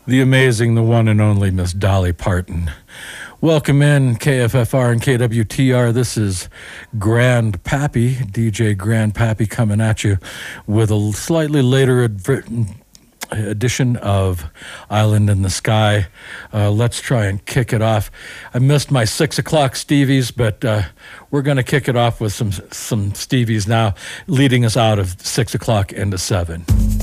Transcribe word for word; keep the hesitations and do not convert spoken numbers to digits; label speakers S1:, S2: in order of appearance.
S1: The amazing, the one and only Miss Dolly Parton. Welcome in, K F F R and K W T R. This is Grand Pappy, D J Grand Pappy, coming at you with a slightly later adver- edition of Island in the Sky. Uh, let's try and kick it off. I missed my six o'clock Stevies, but uh, we're going to kick it off with some some Stevies now, leading us out of six o'clock into seven.